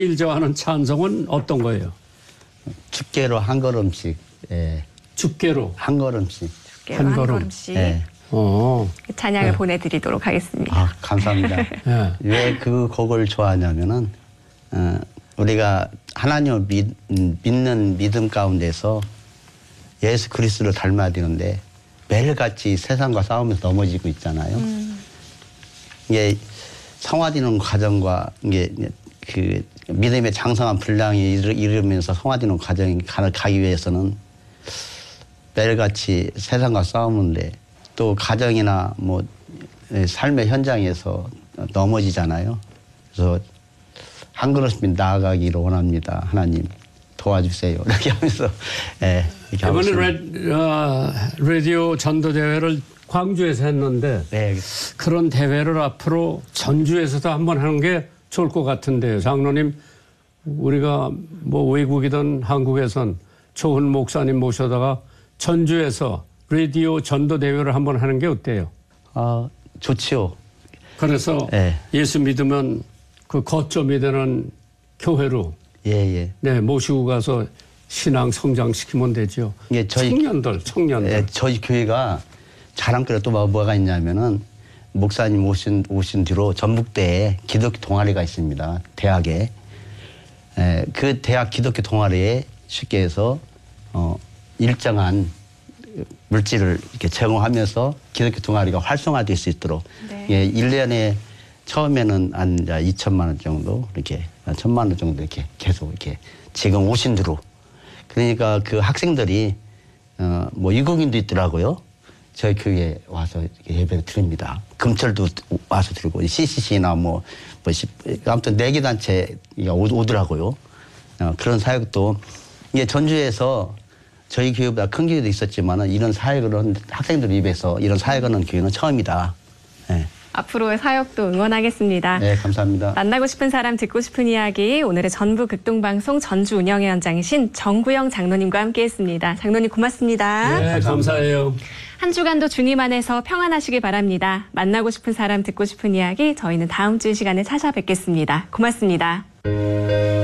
일 좋아하는 찬송은 어떤 거예요? 죽게로 한 걸음씩. 예. 죽게로 한 걸음씩. 한 걸음. 걸음씩 예. 찬양을 네. 보내드리도록 하겠습니다. 아, 감사합니다. 예. 왜 그 곡을 좋아하냐면은 우리가 하나님을 믿는 믿음 가운데서 예수 그리스도를 닮아야 되는데 매일같이 세상과 싸우면서 넘어지고 있잖아요. 이게 성화되는 과정과 이게 그 믿음의 장성한 분량이 이르면서 성화되는 과정이 가기 위해서는 매일같이 세상과 싸우는데 또 가정이나 뭐 삶의 현장에서 넘어지잖아요. 그래서 한 걸음씩 나아가기를 원합니다. 하나님 도와주세요. 이렇게 하면서 이렇게 하고 이번에 있습니다. 라디오 전도 대회를 광주에서 했는데 네. 그런 대회를 앞으로 전주에서도 한번 하는 게 좋을 것 같은데요. 장로님, 우리가 뭐 외국이든 한국에선 좋은 목사님 모셔다가 전주에서 라디오 전도 대회를 한번 하는 게 어때요? 좋지요. 그래서 네. 예수 믿으면 그 거점이 되는 교회로 예. 네, 모시고 가서 신앙 성장시키면 되죠. 예, 청년들. 예, 저희 교회가 자랑거리가 또 뭐가 있냐면은 목사님 오신 뒤로 전북대에 기독교 동아리가 있습니다. 대학에. 그 대학 기독교 동아리에 쉽게 해서 일정한 물질을 이렇게 제공하면서 기독교 동아리가 활성화될 수 있도록 네. 예, 1년에 처음에는 한 2천만 원 정도 이렇게 1,000만 원 정도 이렇게 계속 이렇게 지금 오신 뒤로 그러니까 그 학생들이 뭐 유국인도 있더라고요. 저희 교회에 와서 예배를 드립니다. 금철도 와서 드리고 CCC나 뭐 아무튼 내기 단체가 오더라고요. 그런 사역도 이게 전주에서 저희 교회보다 큰 교회도 있었지만은 이런 사역을 하는 학생들 입에서 이런 사역을 하는 교회는 처음이다. 네. 앞으로의 사역도 응원하겠습니다. 네, 감사합니다. 만나고 싶은 사람 듣고 싶은 이야기 오늘의 전북 극동방송 전주 운영위원장이신 정구영 장로님과 함께했습니다. 장로님 고맙습니다. 네, 감사해요. 한 주간도 주님 안에서 평안하시길 바랍니다. 만나고 싶은 사람 듣고 싶은 이야기 저희는 다음 주 시간에 찾아뵙겠습니다. 고맙습니다.